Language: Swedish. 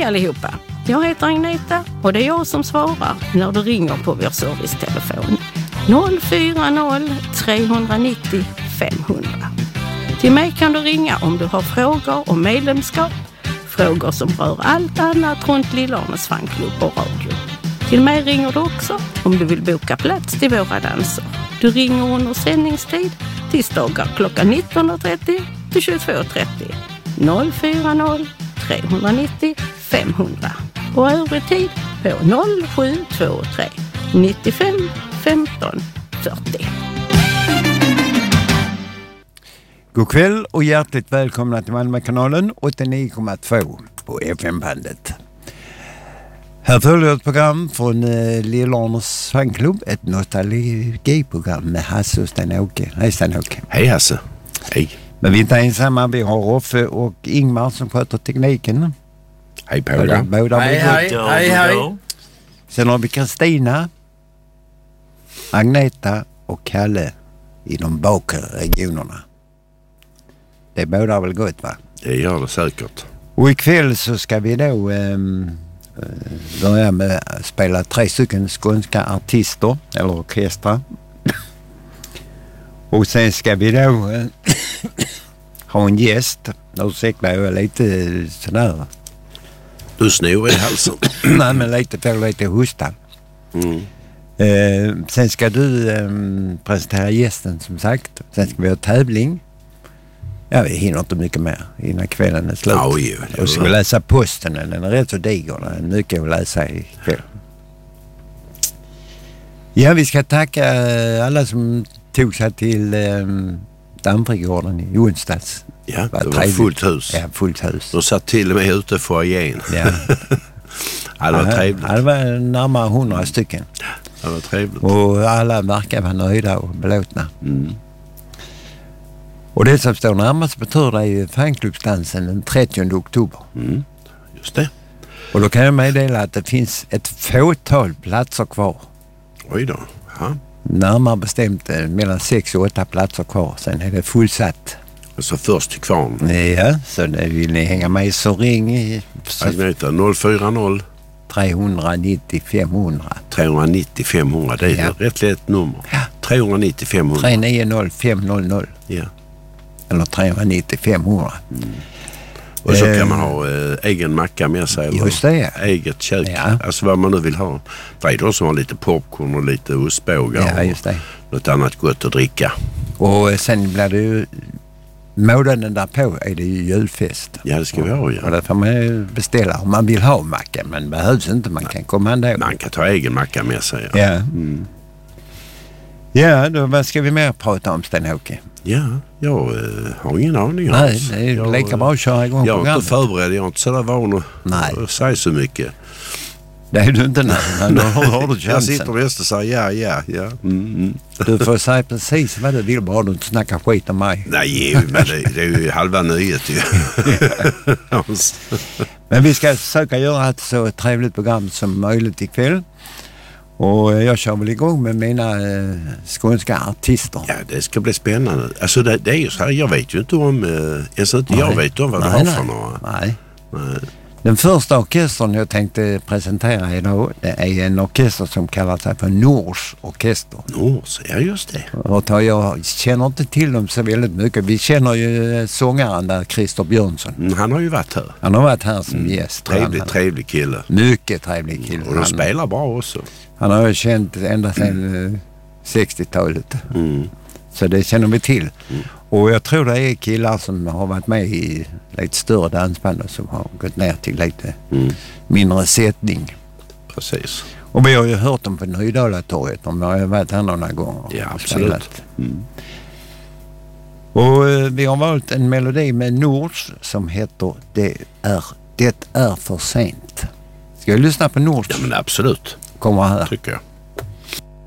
Hej allihopa! Jag heter Agneta och det är jag som svarar när du ringer på vår servicetelefon 040 390 500. Till mig kan du ringa om du har frågor om medlemskap, frågor som rör allt annat runt Lillornes fanklubb och radio. Till mig ringer du också om du vill boka plats till våra danser. Du ringer under sändningstid tisdagar klockan 19.30 till 22.30 040 390 500 och övrig tid på 0723 95 15 40. God kväll och hjärtligt välkomna till Malmökanalen 89,2 på FM-bandet. Här följer ett program från Lillornes fanklubb, ett nostalgiprogram med Hasse och Sten-Åke. Hej Sten-Åke. Hej Hasse. Hej. Men vi är inte ensamma, vi har Roffe och Ingmar som sköter tekniken. Hej båda. Hej. Sen har vi Kristina, Agneta och Kalle i de bakre regionerna. Det bådar väl gott, va? Det gör det säkert. Och ikväll så ska vi då börja med att spela 3 stycken skånska artister eller orkestrar. Och sen ska vi då ha en gäst. Ursäkta, jag är lite sådär. Du snor i halsen. Nej, men lite hosta. Sen ska du presentera gästen som sagt. Sen ska vi ha tävling. Ja, vi hinner inte mycket mer innan kvällen är slut. Och ska vi läsa posten, den är rätt så diger. Det är mycket att läsa ikväll. Ja, vi ska tacka alla som tog sig till Dammfrigården i onsdags. Ja, det var fullt hus. Ja, fullt hus. De satt till och med ute för igen. Ja. Det var trevligt. Det var närmare 100 stycken. Det var trevligt. Och alla verkar vara nöjda och belåtna. Och det som står närmast på tur är ju fanklubbsdansen den 30 oktober. Just det. Och då kan jag meddela att det finns ett fåtal platser kvar. Oj då. Ja. Närmare bestämt mellan 6 och 8 platser kvar. Sen är det fullsatt. Så först till kvarn. Ja, så vill ni hänga med så ring Agneta 040 390 500. 390 500. Det är rätt lätt nummer. Ja. 390 500. 390 500. Ja. Eller 390 500. Och så kan man ha egen macka med sig. Eller just det. Eget kök. Ja. Alltså vad man nu vill ha. Det är de som har lite popcorn och lite ostbågar. Ja, just det. Och något annat gott att dricka. Och sen blir det ju månaden därpå är det ju julfest. Ja, det ska vi ha, ja. Och där får man ju beställa om man vill ha macka. Men behövs inte, man kan komma ändå. Man kan ta egen macka med sig. Ja. Ja, då vad ska vi mer prata om, Sten-Åke? Ja, jag har ingen aning. Nej, det är lika bra att köra igång jag programmet. Jag är inte förberedd, jag är inte så där van att säga så mycket. Det är du inte när då har du chansen. Jag sitter mest och säger ja. Du får säga precis vad du vill, bara du inte snackar skit om mig. Nej, men det är ju halva nöjet ju. Men vi ska försöka göra ett så trevligt program som möjligt ikväll. Och jag kör väl igång med mina skånska artister. Ja, det ska bli spännande. Alltså det är ju så här, jag vet ju inte om jag vet om vad det har för några. Nej. Den första orkestern jag tänkte presentera idag, det är en orkester som kallar sig för Nors orkester. Nors, ja just det. Och jag känner inte till dem så väldigt mycket. Vi känner ju sångaren där, Christer Björnsson. Han har ju varit här. Han har varit här som gäst. Trevlig kille. Mycket trevlig kille. Och de spelar bra också. Han har ju känt ända sedan 60-talet. Så det känner vi till. Och jag tror det är killar som har varit med i lite större dansband och som har gått ner till lite mindre sättning. Precis. Och vi har ju hört dem på Nydalatorget. De har ju varit här några gånger. Ja, absolut. Och vi har valt en melodi med Nors som heter Det är för sent. Ska jag lyssna på Nors? Ja, men absolut. Kommer här. Tycker jag.